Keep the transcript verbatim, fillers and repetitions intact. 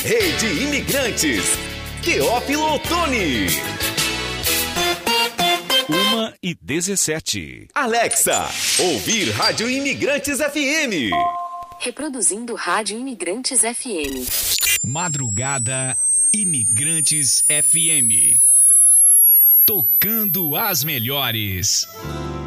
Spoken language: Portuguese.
Rede Imigrantes. Teófilo Otoni. Uma e dezessete. Alexa, ouvir Rádio Imigrantes F M. Reproduzindo Rádio Imigrantes F M. Madrugada Imigrantes F M. Tocando as melhores.